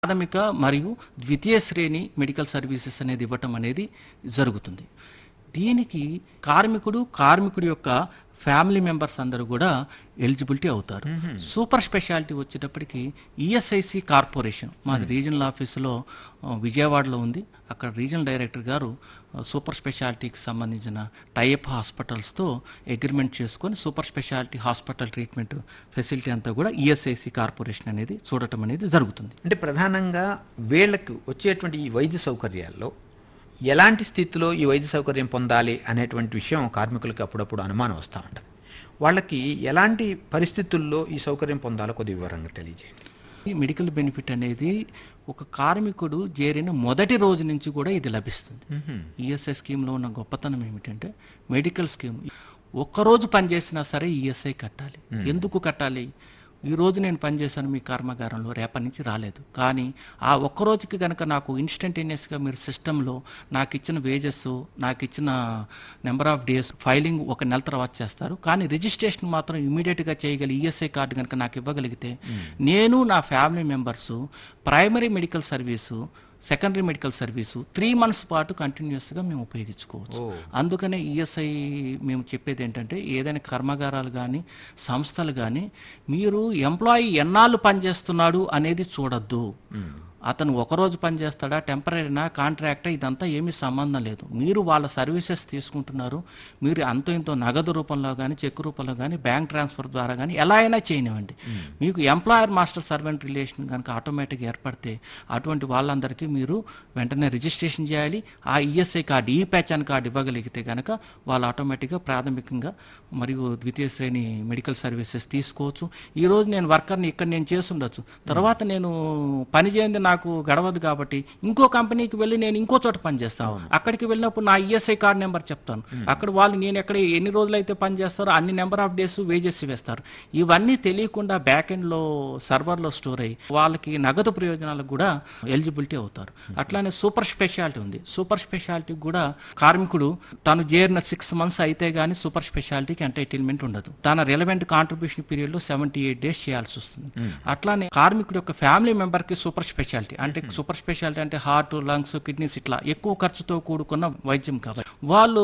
ప్రాథమిక మరియు ద్వితీయ శ్రేణి మెడికల్ సర్వీసెస్ అనేది ఇవ్వటం అనేది జరుగుతుంది. దీనికి కార్మికుడి యొక్క ఫ్యామిలీ మెంబర్స్ అందరూ కూడా ఎలిజిబిలిటీ అవుతారు. సూపర్ స్పెషాలిటీ వచ్చేటప్పటికి ఈఎస్ఐసి కార్పొరేషన్ మాది రీజనల్ ఆఫీసులో విజయవాడలో ఉంది. అక్కడ రీజనల్ డైరెక్టర్ గారు సూపర్ స్పెషాలిటీకి సంబంధించిన టైఅప్ హాస్పిటల్స్తో అగ్రిమెంట్ చేసుకొని super speciality hospital treatment facility అంతా కూడా ఈఎస్ఐసి కార్పొరేషన్ అనేది చూడటం అనేది జరుగుతుంది. అంటే ప్రధానంగా వీళ్ళకి వచ్చేటువంటి ఈ వైద్య సౌకర్యాల్లో ఎలాంటి స్థితిలో ఈ వైద్య సౌకర్యం పొందాలి అనేటువంటి విషయం కార్మికులకి అప్పుడప్పుడు అనుమానం వస్తూ ఉంటుంది. వాళ్ళకి ఎలాంటి పరిస్థితుల్లో ఈ సౌకర్యం పొందాలో కొద్ది వివరంగా తెలియజేయండి. ఈ మెడికల్ బెనిఫిట్ అనేది ఒక కార్మికుడు చేరిన మొదటి రోజు నుంచి కూడా ఇది లభిస్తుంది. ఈఎస్ఐ స్కీమ్లో ఉన్న గొప్పతనం ఏమిటంటే మెడికల్ స్కీమ్ ఒక్కరోజు పనిచేసినా సరే ఈఎస్ఐ కట్టాలి. ఎందుకు కట్టాలి? ఈ రోజు నేను పనిచేశాను మీ కర్మాగారంలో, రేపటి నుంచి రాలేదు, కానీ ఆ ఒక్కరోజుకి కనుక నాకు ఇన్స్టంటేనియస్గా మీరు సిస్టంలో నాకు ఇచ్చిన వేజెస్, నాకు ఇచ్చిన నెంబర్ ఆఫ్ డేస్ ఫైలింగ్ ఒక నెల తర్వాత చేస్తారు, కానీ రిజిస్ట్రేషన్ మాత్రం ఇమీడియట్గా చేయగలి ఈఎస్ఐ కార్డు కనుక నాకు ఇవ్వగలిగితే నేను నా family members primary medical service, secondary medical service 3 months పాటు కంటిన్యూస్గా మేము ఉపయోగించుకోవచ్చు. అందుకనే ఈఎస్ఐ మేము చెప్పేది ఏంటంటే ఏదైనా కర్మాగారాలు కానీ సంస్థలు కానీ మీరు ఎంప్లాయీ ఎన్నాళ్ళు పనిచేస్తున్నాడు అనేది చూడొద్దు. అతను ఒకరోజు పనిచేస్తాడా, టెంపరీనా, కాంట్రాక్టా, ఇదంతా ఏమీ సంబంధం లేదు. మీరు వాళ్ళ సర్వీసెస్ తీసుకుంటున్నారు, మీరు అంతో ఇంతో నగదు రూపంలో కానీ చెక్ రూపంలో కానీ బ్యాంక్ ట్రాన్స్ఫర్ ద్వారా కానీ ఎలా అయినా చేయనివ్వండి. మీకు ఎంప్లాయర్ మాస్టర్ సర్వెంట్ రిలేషన్ కనుక ఆటోమేటిక్గా ఏర్పడితే అటువంటి వాళ్ళందరికీ మీరు వెంటనే రిజిస్ట్రేషన్ చేయాలి. ఆ ఈఎస్ఐ కార్డు, ఈ పెన్షన్ కార్డు ఇవ్వగలిగితే కనుక వాళ్ళు ఆటోమేటిక్గా ప్రాథమికంగా మరియు ద్వితీయ శ్రేణి మెడికల్ సర్వీసెస్ తీసుకోవచ్చు. ఈరోజు నేను వర్కర్ని ఇక్కడ నేను చేస్తుండొచ్చు, తర్వాత నేను పని చేయండి నాకు గడవదు కాబట్టి ఇంకో కంపెనీకి వెళ్ళి నేను ఇంకో చోట పని చేస్తాను. అక్కడికి వెళ్ళినప్పుడు నా ఈఎస్ఐ కార్డ్ నెంబర్ చెప్తాను. అక్కడ వాళ్ళు నేను ఎక్కడ ఎన్ని రోజులైతే పని చేస్తారో అన్ని నెంబర్ ఆఫ్ డేస్ వేజెస్ వేస్తారు. ఇవన్నీ తెలియకుండా బ్యాక్ ఎండ్లో సర్వర్లో స్టోర్ అయ్యి వాళ్ళకి నగదు ప్రయోజనాలకు కూడా ఎలిజిబిలిటీ అవుతారు. అట్లానే సూపర్ స్పెషాలిటీ ఉంది. సూపర్ స్పెషాలిటీ కూడా కార్మికుడు తను చేరిన 6 months అయితే గానీ సూపర్ స్పెషాలిటీకి ఎంటైటిల్మెంట్ ఉండదు. తన రిలవెంట్ కాంట్రిబ్యూషన్ పీరియడ్ లో 78 days చేయాల్సి వస్తుంది. అట్లానే కార్మికుడు యొక్క ఫ్యామిలీ మెంబర్ కి సూపర్ స్పెషాలిటీ అంటే సూపర్ స్పెషాలిటీ అంటే హార్ట్, లంగ్స్, కిడ్నీస్ ఇట్లా ఎక్కువ ఖర్చుతో కూడుకున్న వైద్యం కాబట్టి వాళ్ళు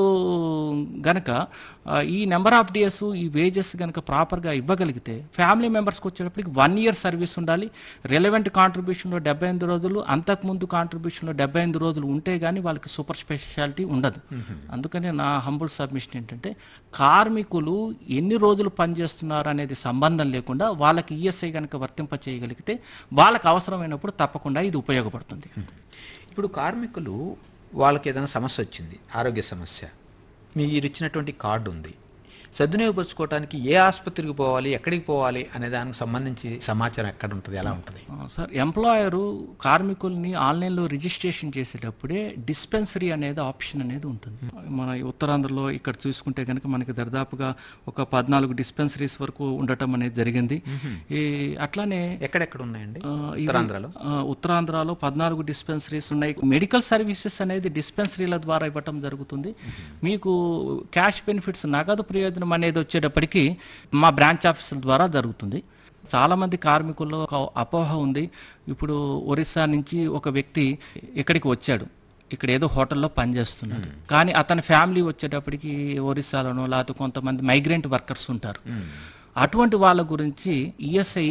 గనక ఈ నెంబర్ ఆఫ్ డేస్ ఈ వేజెస్ గనక ప్రాపర్గా ఇవ్వగలిగితే ఫ్యామిలీ మెంబర్స్కి వచ్చేటప్పటికి 1 year సర్వీస్ ఉండాలి. రిలవెంట్ కాంట్రిబ్యూషన్లో 75 రోజులు, అంతకుముందు కాంట్రిబ్యూషన్లో 75 రోజులు ఉంటే గానీ వాళ్ళకి సూపర్ స్పెషాలిటీ ఉండదు. అందుకని నా హంబుల్ సబ్మిషన్ ఏంటంటే కార్మికులు ఎన్ని రోజులు పనిచేస్తున్నారు అనేది సంబంధం లేకుండా వాళ్ళకి ఈఎస్ఐ కనుక వర్తింప చేయగలిగితే వాళ్ళకి అవసరమైనప్పుడు తప్పకుండా ఇది ఉపయోగపడుతుంది. ఇప్పుడు కార్మికులు వాళ్ళకి ఏదైనా సమస్య వచ్చింది, ఆరోగ్య సమస్య, మీరు ఇచ్చినటువంటి కార్డు ఉంది, సద్వినియోగపరచుకోవడానికి ఏ ఆసుపత్రికి పోవాలి, ఎక్కడికి పోవాలి అనే దానికి సంబంధించి సమాచారం ఎక్కడ ఉంటుంది, ఎలా ఉంటుంది? సార్, ఎంప్లాయరు కార్మికుల్ని ఆన్లైన్లో రిజిస్ట్రేషన్ చేసేటప్పుడే డిస్పెన్సరీ అనేది ఆప్షన్ అనేది ఉంటుంది. మన ఉత్తరాంధ్రలో ఇక్కడ చూసుకుంటే కనుక మనకి దరిదాపుగా ఒక 14 డిస్పెన్సరీస్ వరకు ఉండటం అనేది జరిగింది. అట్లానే ఎక్కడెక్కడ ఉన్నాయండి ఉత్తరాంధ్రలో 14 డిస్పెన్సరీస్ ఉన్నాయి. మెడికల్ సర్వీసెస్ అనేది డిస్పెన్సరీల ద్వారా ఇవ్వటం జరుగుతుంది. మీకు క్యాష్ బెనిఫిట్స్, నగదు ప్రయోజనం అనేది వచ్చేటప్పటికి మా బ్రాంచ్ ఆఫీసుల ద్వారా జరుగుతుంది. చాలా మంది కార్మికుల్లో ఒక అపోహ ఉంది. ఇప్పుడు ఒరిస్సా నుంచి ఒక వ్యక్తి ఇక్కడికి వచ్చాడు, ఇక్కడ ఏదో హోటల్లో పనిచేస్తున్నాడు, కానీ అతని ఫ్యామిలీ వచ్చేటప్పటికి ఒరిస్సాలోనో లేకపోతే కొంతమంది మైగ్రెంట్ వర్కర్స్ ఉంటారు. అటువంటి వాళ్ళ గురించి ఈఎస్ఐ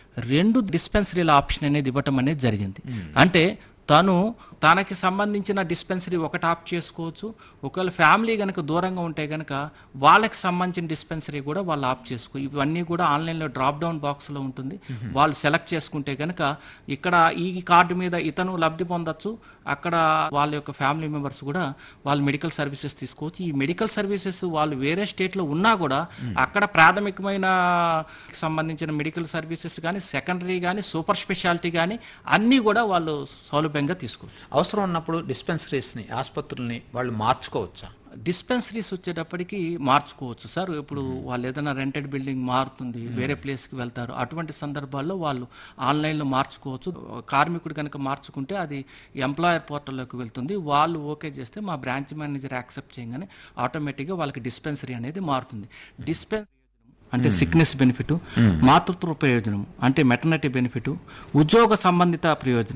2 డిస్పెన్సరీల ఆప్షన్ అనేది ఇవ్వటం అనేది జరిగింది. అంటే తనకి సంబంధించిన డిస్పెన్సరీ ఒకటి ఆప్ చేసుకోవచ్చు. ఒకవేళ ఫ్యామిలీ కనుక దూరంగా ఉంటే కనుక వాళ్ళకి సంబంధించిన డిస్పెన్సరీ కూడా వాళ్ళు ఆప్ చేసుకో. ఇవన్నీ కూడా ఆన్లైన్లో డ్రాప్ డౌన్ బాక్స్లో ఉంటుంది. వాళ్ళు సెలెక్ట్ చేసుకుంటే కనుక ఇక్కడ ఈ కార్డు మీద ఇతను లబ్ధి పొందొచ్చు, అక్కడ వాళ్ళ యొక్క ఫ్యామిలీ మెంబర్స్ కూడా వాళ్ళు మెడికల్ సర్వీసెస్ తీసుకోవచ్చు. ఈ మెడికల్ సర్వీసెస్ వాళ్ళు వేరే స్టేట్లో ఉన్నా కూడా అక్కడ ప్రాథమికమైన సంబంధించిన మెడికల్ సర్వీసెస్ కానీ, సెకండరీ కానీ, సూపర్ స్పెషాలిటీ కానీ అన్నీ కూడా వాళ్ళు సౌలభ్యంగా తీసుకోవచ్చు. అవసరం ఉన్నప్పుడు డిస్పెన్సరీస్ని, ఆసుపత్రుల్ని వాళ్ళు మార్చుకోవచ్చా? డిస్పెన్సరీస్ వచ్చేటప్పటికి మార్చుకోవచ్చు సార్. ఇప్పుడు వాళ్ళు ఏదైనా రెంటెడ్ బిల్డింగ్ మారుతుంది, వేరే ప్లేస్కి వెళ్తారు, అటువంటి సందర్భాల్లో వాళ్ళు ఆన్లైన్లో మార్చుకోవచ్చు. కార్మికుడు కనుక మార్చుకుంటే అది ఎంప్లాయర్ పోర్టల్లోకి వెళ్తుంది. వాళ్ళు ఓకే చేస్తే మా బ్రాంచ్ మేనేజర్ యాక్సెప్ట్ చేయగానే ఆటోమేటిక్గా వాళ్ళకి డిస్పెన్సరీ అనేది మారుతుంది. అంటే సిక్నెస్ బెనిఫిట్, మాతృత్వ ప్రయోజనం అంటే మెటర్నిటీ బెనిఫిట్, ఉద్యోగ సంబంధిత ప్రయోజనం